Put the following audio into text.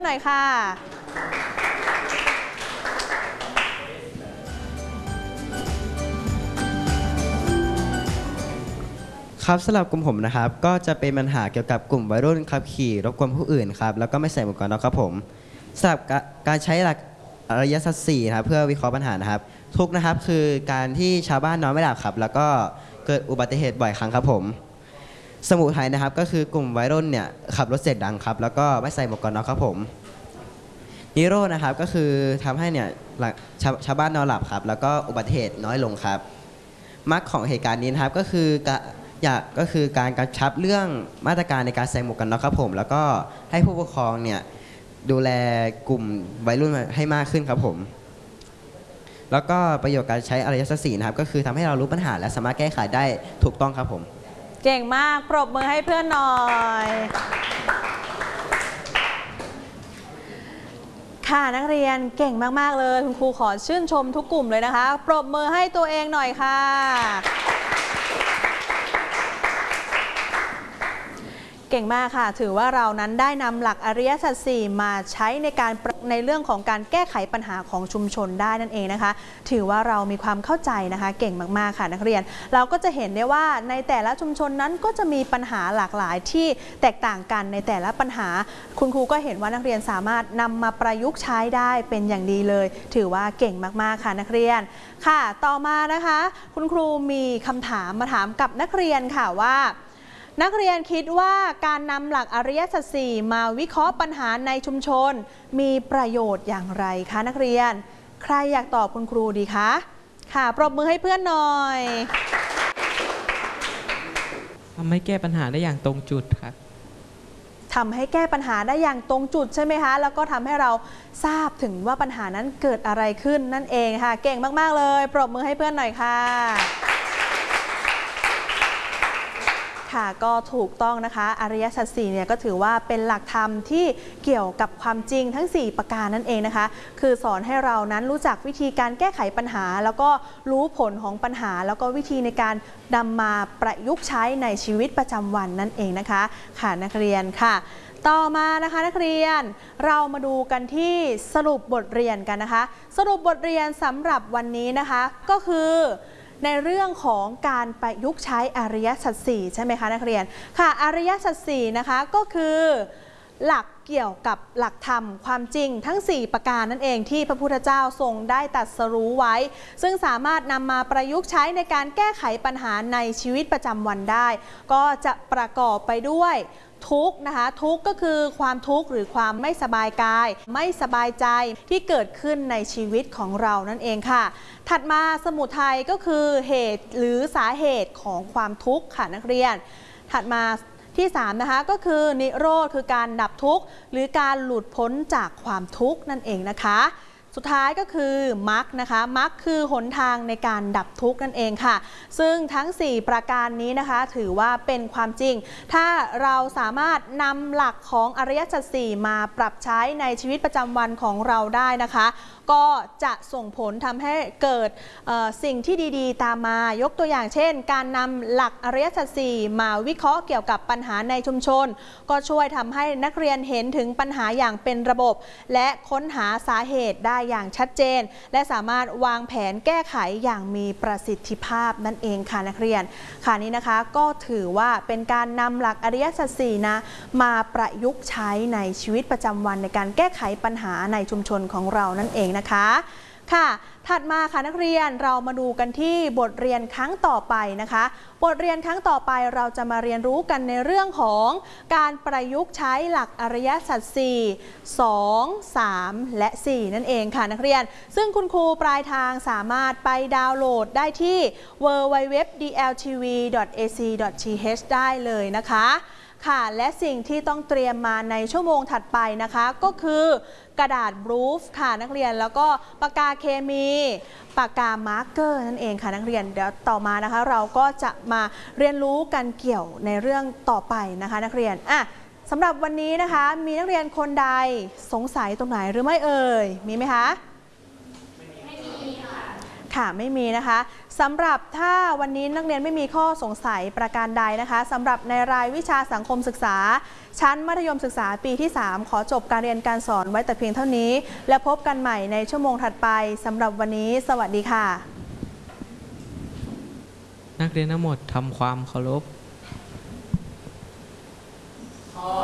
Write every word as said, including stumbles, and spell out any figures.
หน่อยค่ะครับสำหรับกลุ่มผมนะครับก็จะเป็นปัญหาเกี่ยวกับกลุ่มวัยรุ่นขับขี่รบกวนผู้อื่นครับแล้วก็ไม่ใส่หมวกกันน็อกครับผมสำหรับการใช้หลักอริยสัจสี่นะครับเพื่อวิเคราะห์ปัญหานะครับทุกนะครับคือการที่ชาวบ้านนอนไม่หลับครับแล้วก็เกิดอุบัติเหตุบ่อยครั้งครับผมสมุทัยนะครับก็คือกลุ่มวัยรุ่นเนี่ยขับรถเสียงดังครับแล้วก็ไม่ใส่หมวกกันน็อกครับผมนิโรธนะครับก็คือทำให้เนี่ยชาวชาวบ้านนอนหลับครับแล้วก็อุบัติเหตุน้อยลงครับมรรคของเหตุการณ์นี้นะครับก็คืออยากก็คือการกำชับเรื่องมาตรการในการใส่หมวกกันน็อกครับผมแล้วก็ให้ผู้ปกครองเนี่ยดูแลกลุ่มวัยรุ่นให้มากขึ้นครับผมแล้วก็ประโยชน์การใช้อริยสัจสี่นะครับก็คือทำให้เรารู้ปัญหาและสามารถแก้ไขได้ถูกต้องครับผมเก่งมากปรบมือให้เพื่อนหน่อยค่ะนักเรียนเก่งมากๆเลยคุณครูขอชื่นชมทุกกลุ่มเลยนะคะปรบมือให้ตัวเองหน่อยค่ะเก่งมากค่ะถือว่าเรานั้นได้นำหลักอริยสัจสี่มาใช้ในการในเรื่องของการแก้ไขปัญหาของชุมชนได้นั่นเองนะคะถือว่าเรามีความเข้าใจนะคะเก่งมากๆค่ะนักเรียนเราก็จะเห็นได้ว่าในแต่ละชุมชนนั้นก็จะมีปัญหาหลากหลายที่แตกต่างกันในแต่ละปัญหาคุณครูก็เห็นว่านักเรียนสามารถนำมาประยุกต์ใช้ได้เป็นอย่างดีเลยถือว่าเก่งมากๆค่ะนักเรียนค่ะต่อมานะคะคุณครูมีคำถามมาถามกับนักเรียนค่ะว่านักเรียนคิดว่าการนำหลักอริยสัจสี่มาวิเคราะห์ปัญหาในชุมชนมีประโยชน์อย่างไรคะนักเรียนใครอยากตอบคุณครูดีคะค่ะปรบมือให้เพื่อนหน่อยทำให้แก้ปัญหาได้อย่างตรงจุดครับทำให้แก้ปัญหาได้อย่างตรงจุดใช่ไหมคะแล้วก็ทำให้เราทราบถึงว่าปัญหานั้นเกิดอะไรขึ้นนั่นเองค่ะเก่งมากๆเลยปรบมือให้เพื่อนหน่อยค่ะค่ะก็ถูกต้องนะคะอริยสัจสี่เนี่ยก็ถือว่าเป็นหลักธรรมที่เกี่ยวกับความจริงทั้งสี่ประการนั่นเองนะคะคือสอนให้เรานั้นรู้จักวิธีการแก้ไขปัญหาแล้วก็รู้ผลของปัญหาแล้วก็วิธีในการนำมาประยุกต์ใช้ในชีวิตประจำวันนั่นเองนะคะค่ะนักเรียนค่ะต่อมานะคะนักเรียนเรามาดูกันที่สรุปบทเรียนกันนะคะสรุปบทเรียนสำหรับวันนี้นะคะก็คือในเรื่องของการประยุกต์ใช้อริยสัจสี่ใช่ไหมคะนักเรียนค่ะอริยสัจสี่นะคะก็คือหลักเกี่ยวกับหลักธรรมความจริงทั้งสี่ประการนั่นเองที่พระพุทธเจ้าทรงได้ตรัสรู้ไว้ซึ่งสามารถนำมาประยุกต์ใช้ในการแก้ไขปัญหาในชีวิตประจำวันได้ก็จะประกอบไปด้วยทุกข์นะคะทุกข์ก็คือความทุกข์หรือความไม่สบายกายไม่สบายใจที่เกิดขึ้นในชีวิตของเรานั่นเองค่ะถัดมาสมุทัยก็คือเหตุหรือสาเหตุของความทุกข์ค่ะนักเรียนถัดมาที่สามนะคะก็คือนิโรธคือการดับทุกข์หรือการหลุดพ้นจากความทุกข์นั่นเองนะคะสุดท้ายก็คือมรรคนะคะมรรคคือหนทางในการดับทุกข์นั่นเองค่ะซึ่งทั้งสี่ประการนี้นะคะถือว่าเป็นความจริงถ้าเราสามารถนำหลักของอริยสัจสี่มาปรับใช้ในชีวิตประจำวันของเราได้นะคะก็จะส่งผลทำให้เกิดสิ่งที่ดีๆตามมายกตัวอย่างเช่นการนำหลักอริยสัจสี่มาวิเคราะห์เกี่ยวกับปัญหาในชุมชนก็ช่วยทำให้นักเรียนเห็นถึงปัญหาอย่างเป็นระบบและค้นหาสาเหตุได้อย่างชัดเจนและสามารถวางแผนแก้ไขอย่างมีประสิทธิภาพนั่นเองค่ะนักเรียนค่ะนี้นะคะก็ถือว่าเป็นการนำหลักอริยสัจสี่นะมาประยุกต์ใช้ในชีวิตประจำวันในการแก้ไขปัญหาในชุมชนของเรานั่นเองนะคะค่ะถัดมาค่ะนักเรียนเรามาดูกันที่บทเรียนครั้งต่อไปนะคะบทเรียนครั้งต่อไปเราจะมาเรียนรู้กันในเรื่องของการประยุกต์ใช้หลักอริยสัจสี่ สอง สาม และ สี่ นั่นเองค่ะนักเรียนซึ่งคุณครูปลายทางสามารถไปดาวน์โหลดได้ที่ ดับเบิลยู ดับเบิลยู ดับเบิลยู ดอท ดี แอล ที วี ดอท เอ ซี ดอท ที เอช ได้เลยนะคะค่ะและสิ่งที่ต้องเตรียมมาในชั่วโมงถัดไปนะคะก็คือกระดาษบลูฟค่ะนักเรียนแล้วก็ปากกาเคมีปากกามาร์กเกอร์นั่นเองค่ะนักเรียนเดี๋ยวต่อมานะคะเราก็จะมาเรียนรู้กันเกี่ยวในเรื่องต่อไปนะคะนักเรียนอ่ะสำหรับวันนี้นะคะมีนักเรียนคนใดสงสัยตรงไหนหรือไม่เอ่ยมีไหมคะไม่มีค่ะค่ะไม่มีนะคะสำหรับถ้าวันนี้นักเรียนไม่มีข้อสงสัยประการใดนะคะสำหรับในรายวิชาสังคมศึกษา ชั้นมัธยมศึกษาปีที่ สาม ขอจบการเรียนการสอนไว้แต่เพียงเท่านี้ และพบกันใหม่ในชั่วโมงถัดไปสำหรับวันนี้สวัสดีค่ะนักเรียนทั้งหมดทำความเคารพ